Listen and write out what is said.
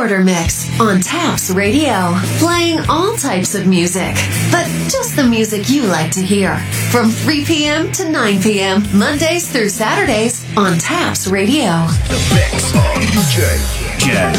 Starter Mix on Taps Radio. Playing all types of music, but just the music you like to hear. From 3 p.m. to 9 p.m. Mondays through Saturdays on Taps Radio. The mix on DJ Jen.